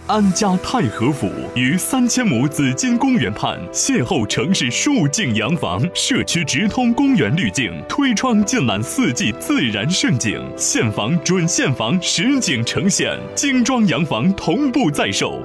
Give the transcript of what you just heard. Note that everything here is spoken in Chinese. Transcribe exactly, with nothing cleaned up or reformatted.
安家太和府于三千亩紫金公园畔，邂逅城市数景洋房，社区直通公园滤镜，推窗尽览四季自然盛景，现房准现房实景呈现，精装洋房同步在售。